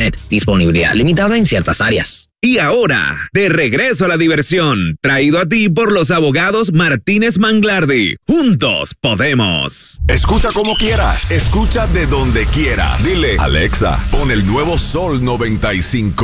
internet. Disponibilidad limitada en ciertas áreas. Y ahora, de regreso a la diversión, traído a ti por los abogados Martínez Manglardi. Juntos podemos. Escucha como quieras, escucha de donde quieras. Dile, Alexa, pon el nuevo Sol 95.